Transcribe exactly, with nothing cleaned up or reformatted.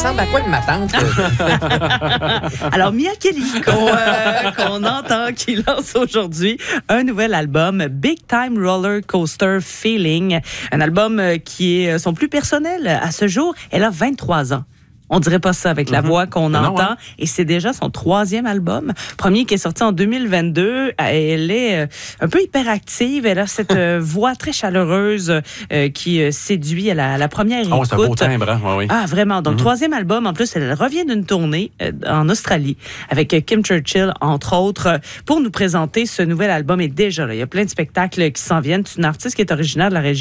ressemble à quoi une matante? Alors, Mia Kelly, qu'on, euh, qu'on entend, qui lance aujourd'hui un nouvel album, Big Time Roller Coaster Feeling. Un album qui est son plus personnel à ce jour. Elle a vingt-trois ans. On dirait pas ça avec la mm-hmm. voix qu'on non, entend. Hein? Et c'est déjà son troisième album. Premier qui est sorti en deux mille vingt-deux. Elle est un peu hyperactive. Elle a cette voix très chaleureuse euh, qui séduit à la, à la première écoute. Oh, c'est un beau timbre. Hein? Ouais, oui. Ah, vraiment. Donc, mm-hmm. troisième album. En plus, elle revient d'une tournée euh, en Australie avec Kim Churchill, entre autres, pour nous présenter ce nouvel album. Et déjà, là, il y a plein de spectacles qui s'en viennent. C'est une artiste qui est originaire de la région